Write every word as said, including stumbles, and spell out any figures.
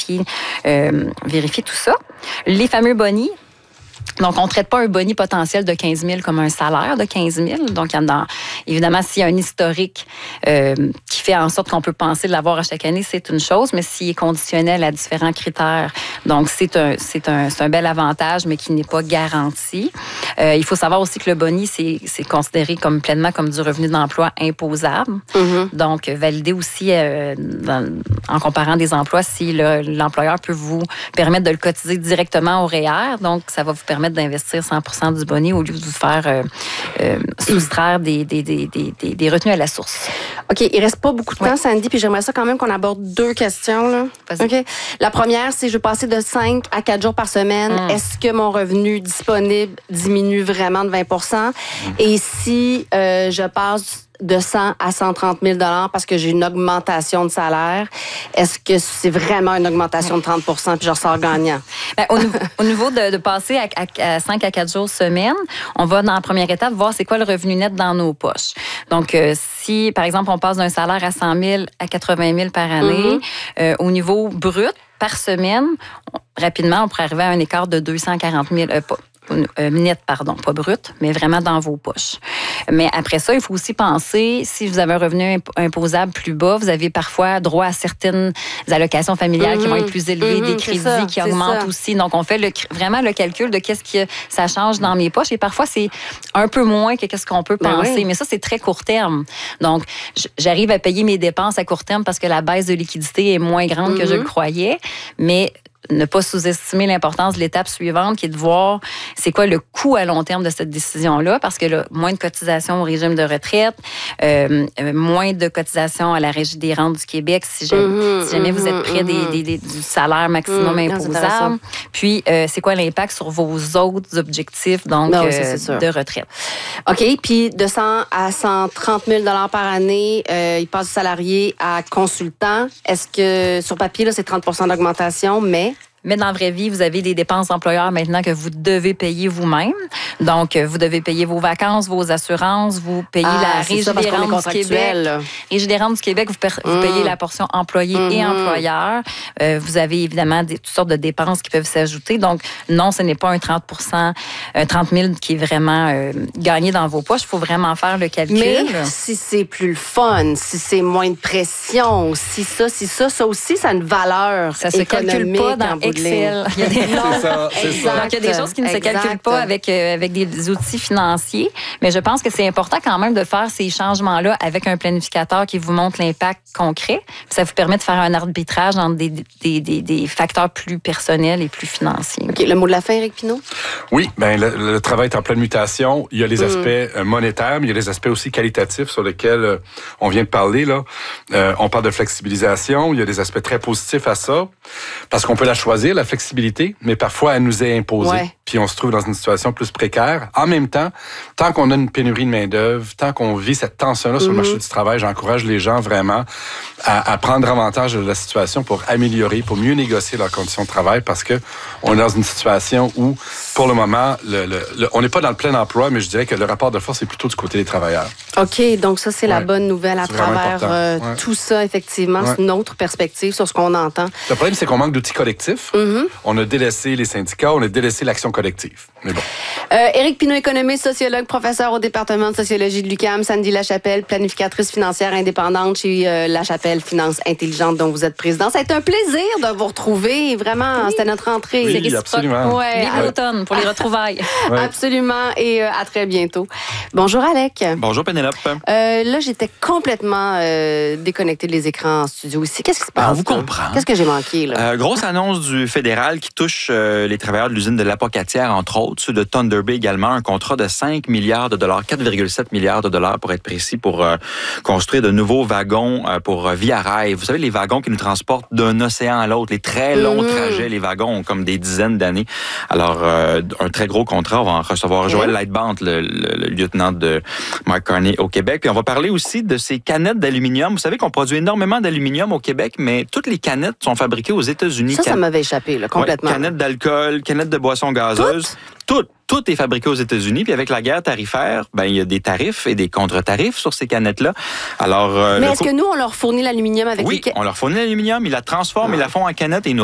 vérifier, euh, vérifier tout ça. Les fameux bonnies. Donc, on ne traite pas un boni potentiel de quinze mille comme un salaire de quinze mille. Donc, il y en a, évidemment, s'il y a un historique euh, qui fait en sorte qu'on peut penser l'avoir à chaque année, c'est une chose, mais s'il est conditionnel à différents critères, donc c'est un, c'est un, c'est un bel avantage, mais qui n'est pas garanti. Euh, il faut savoir aussi que le boni, c'est, c'est considéré comme pleinement comme du revenu d'emploi imposable. Mm-hmm. Donc, valider aussi, euh, dans, en comparant des emplois, si le, l'employeur peut vous permettre de le cotiser directement au R E E R. Donc, ça va vous permettre d'investir cent pour cent du boni au lieu de vous faire euh, euh, soustraire des, des, des, des, des retenues à la source. OK, il reste pas beaucoup de temps, ouais. Sandy, puis j'aimerais ça quand même qu'on aborde deux questions. Là. OK. La première, c'est je veux passer de cinq à quatre jours par semaine. Mm. Est-ce que mon revenu disponible diminue vraiment de vingt pour cent? Mm. Et si euh, je passe de cent à cent trente mille dollars parce que j'ai une augmentation de salaire, est-ce que c'est vraiment une augmentation de trente pour cent puis je ressors gagnant? Bien, au, au niveau de, de passer à, à, à cinq à quatre jours semaine, on va dans la première étape voir c'est quoi le revenu net dans nos poches. Donc, euh, si, par exemple, on passe d'un salaire à cent mille à quatre-vingt mille par année, mm-hmm. euh, au niveau brut, par semaine, on, rapidement, on pourrait arriver à un écart de deux cent quarante mille. Euh, pas, Euh, net, pardon, pas brut, mais vraiment dans vos poches. Mais après ça, il faut aussi penser, si vous avez un revenu imp- imposable plus bas, vous avez parfois droit à certaines allocations familiales mmh, qui vont être plus élevées, mmh, des crédits ça, qui augmentent ça. Aussi. Donc, on fait le, vraiment le calcul de qu'est-ce que ça change dans mes poches. Et parfois, c'est un peu moins que qu'est-ce qu'on peut penser. Oui. Mais ça, c'est très court terme. Donc, j'arrive à payer mes dépenses à court terme parce que la baisse de liquidité est moins grande mmh. que je le croyais. Mais ne pas sous-estimer l'importance de l'étape suivante, qui est de voir c'est quoi le coût à long terme de cette décision-là, parce que là, moins de cotisations au régime de retraite, euh, moins de cotisations à la Régie des rentes du Québec, si jamais, mmh, si jamais mmh, vous êtes près mmh. des, des, des, du salaire maximum mmh, imposable. Puis, euh, c'est quoi l'impact sur vos autres objectifs donc non, euh, ça, de retraite. OK. Puis, de cent à cent trente mille dollars par année, euh, il passe du salarié à consultant. Est-ce que, sur papier, là, c'est trente pour cent d'augmentation, mais... Mais dans la vraie vie, vous avez des dépenses d'employeur maintenant que vous devez payer vous-même. Donc, vous devez payer vos vacances, vos assurances, vous payez ah, la Régie des rentes du Québec. Régie des rentes du Québec, vous, per- mmh. vous payez la portion employé mmh. et employeur. Euh, vous avez évidemment des, toutes sortes de dépenses qui peuvent s'ajouter. Donc, non, ce n'est pas un trente pour cent, un trente mille qui est vraiment euh, gagné dans vos poches. Il faut vraiment faire le calcul. Mais si c'est plus le fun, si c'est moins de pression, si ça, si ça, ça aussi, ça a une valeur ça se calcule pas dans Excel. Il y a des, c'est ça, c'est ça. Donc, il y a des choses qui ne exact. se calculent pas avec, euh, avec des outils financiers. Mais je pense que c'est important quand même de faire ces changements-là avec un planificateur qui vous montre l'impact concret. Ça vous permet de faire un arbitrage entre des, des, des, des facteurs plus personnels et plus financiers. OK. Le mot de la fin, Éric Pinault? Oui, bien, le, le travail est en pleine mutation. Il y a les aspects mm. monétaires, mais il y a les aspects aussi qualitatifs sur lesquels euh, on vient de parler. Là. Euh, on parle de flexibilisation. Il y a des aspects très positifs à ça, parce qu'on peut la choisir, la flexibilité, mais parfois, elle nous est imposée. Ouais. Puis on se trouve dans une situation plus précaire. En même temps, tant qu'on a une pénurie de main-d'œuvre, tant qu'on vit cette tension-là mm-hmm. sur le marché du travail, j'encourage les gens vraiment à, à prendre avantage de la situation pour améliorer, pour mieux négocier leurs conditions de travail, parce que on est dans une situation où, pour le moment, le, le, le, on n'est pas dans le plein emploi, mais je dirais que le rapport de force est plutôt du côté des travailleurs. OK, donc ça, c'est ouais. la bonne nouvelle à c'est travers euh, ouais. tout ça, effectivement. Ouais. C'est une autre perspective sur ce qu'on entend. Le problème, c'est qu'on manque d'outils collectifs. Mm-hmm. On a délaissé les syndicats, on a délaissé l'action collective. Mais bon. Euh, Éric Pinault, économiste, sociologue, professeur au département de sociologie de l'U Q A M. Sandy Lachapelle, planificatrice financière indépendante chez euh, Lachapelle Finance Intelligente, dont vous êtes président. Ça a été un plaisir de vous retrouver. Vraiment, oui. c'était notre entrée. Oui, c'est absolument. Ouais. Vive l'automne pour les retrouvailles. Ouais. Absolument. Et euh, à très bientôt. Bonjour, Alec. Bonjour, Pénélope. Euh, là, j'étais complètement euh, déconnectée des écrans en studio ici. Qu'est-ce qui se passe? Ah, on vous comprend. Qu'est-ce que j'ai manqué, là? Euh, grosse annonce du fédéral qui touche euh, les travailleurs de l'usine de l'Apocatière, entre autres, ceux de Thunder Bay également, un contrat de cinq milliards de dollars, quatre virgule sept milliards de dollars pour être précis, pour euh, construire de nouveaux wagons euh, pour euh, Via Rail. Vous savez, les wagons qui nous transportent d'un océan à l'autre, les très longs mmh. trajets, les wagons ont comme des dizaines d'années. Alors, euh, un très gros contrat. On va en recevoir Joël Lightband, le, le, le lieutenant de Mark Carney au Québec. Puis on va parler aussi de ces canettes d'aluminium. Vous savez qu'on produit énormément d'aluminium au Québec, mais toutes les canettes sont fabriquées aux États-Unis. Ça, Can... ça m'avait échappé, là, complètement. Ouais, canettes d'alcool, canettes de boissons gazeuses. Toutes? Toutes. Tout est fabriqué aux États-Unis, puis avec la guerre tarifaire, ben il y a des tarifs et des contre-tarifs sur ces canettes-là. Alors, euh, mais est-ce co... que nous, on leur fournit l'aluminium avec oui, les... on leur fournit l'aluminium, ils la transforment, ah. ils la font en canettes et ils nous